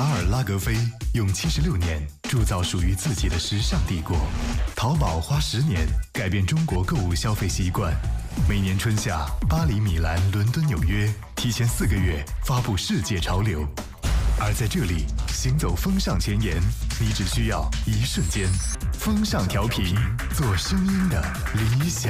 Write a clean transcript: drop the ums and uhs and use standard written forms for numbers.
卡尔拉格菲用76年铸造属于自己的时尚帝国，淘宝花10年改变中国购物消费习惯。每年春夏，巴黎、米兰、伦敦、纽约提前4个月发布世界潮流，而在这里行走风尚前沿，你只需要1瞬间。风尚调频，做声音的理想